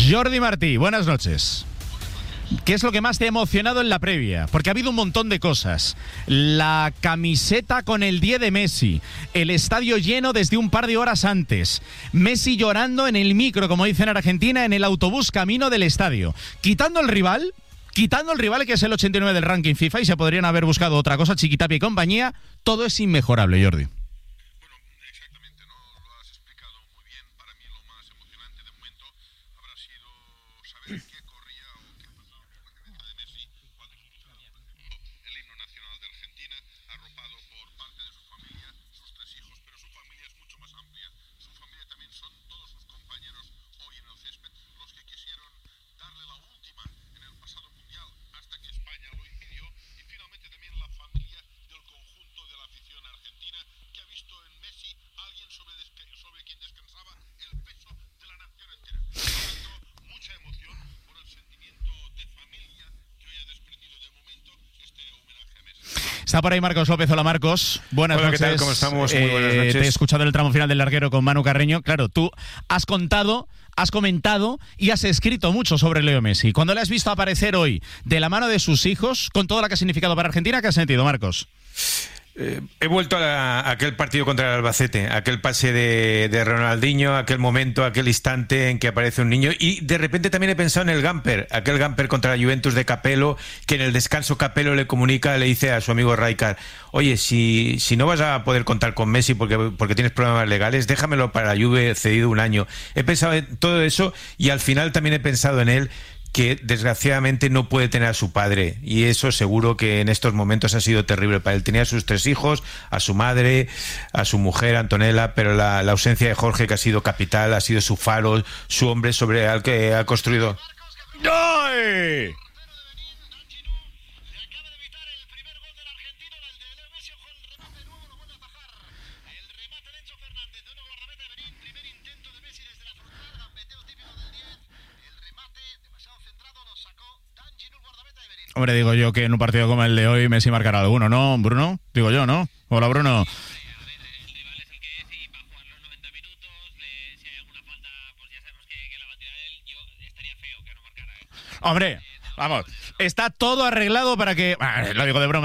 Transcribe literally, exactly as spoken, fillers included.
Jordi Martí, buenas noches. ¿Qué es lo que más te ha emocionado en la previa? Porque ha habido un montón de cosas. La camiseta con el diez de Messi, el estadio lleno desde un par de horas antes, Messi llorando en el micro, como dicen en Argentina, en el autobús camino del estadio. Quitando el rival, quitando el rival que es el ochenta y nueve del ranking FIFA, y se podrían haber buscado otra cosa, Chiquitapia y compañía, todo es inmejorable, Jordi. Está por ahí Marcos López. Hola, Marcos. Buenas Hola, noches. ¿qué tal? ¿Cómo estamos? Muy buenas Eh, noches. te he escuchado en el tramo final del larguero con Manu Carreño. Claro, tú has contado, has comentado y has escrito mucho sobre Leo Messi. Cuando le has visto aparecer hoy de la mano de sus hijos, con todo lo que ha significado para Argentina, ¿qué has sentido, Marcos? Eh, he vuelto a, la, a aquel partido contra el Albacete, aquel pase de, de Ronaldinho, aquel momento, aquel instante en que aparece un niño, y de repente también he pensado en el Gamper, aquel Gamper contra la Juventus de Capello, que en el descanso Capello le comunica, le dice a su amigo Rijkaard: oye, si, si no vas a poder contar con Messi porque, porque tienes problemas legales, déjamelo para la Juve cedido un año. He pensado en todo eso y al final también he pensado en él, que desgraciadamente no puede tener a su padre, y eso seguro que en estos momentos ha sido terrible para él. Tenía a sus tres hijos, a su madre, a su mujer Antonella, pero la, la ausencia de Jorge, que ha sido capital, ha sido su faro, su hombre sobre el que ha construido. ¡Ay! Hombre, digo yo que en un partido como el de hoy Messi marcará alguno, ¿no, Bruno? Digo yo, ¿no? Hola, Bruno. Hombre, vamos, está todo arreglado para que... Ah, lo digo de broma.